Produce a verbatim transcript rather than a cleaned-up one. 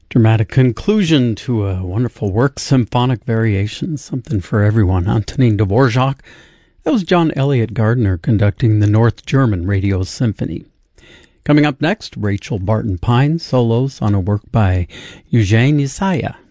Dramatic conclusion to a wonderful work, Symphonic Variations, something for everyone. Antonin Dvorak. That was John Elliott Gardner conducting the North German Radio Symphony. Coming up next, Rachel Barton Pine solos on a work by Eugene Isaiah.